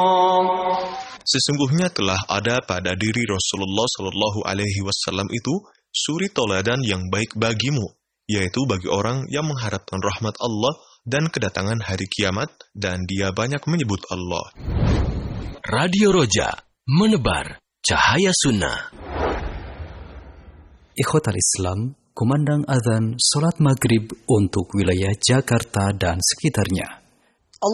Sesungguhnya telah ada pada diri Rasulullah Shallallahu Alaihi Wasallam itu suri toladan yang baik bagimu, yaitu bagi orang yang mengharapkan rahmat Allah dan kedatangan hari kiamat, dan dia banyak menyebut Allah. Radio Roja, menebar cahaya sunnah. Ikhwatal Islam, kumandang azan salat maghrib untuk wilayah Jakarta dan sekitarnya.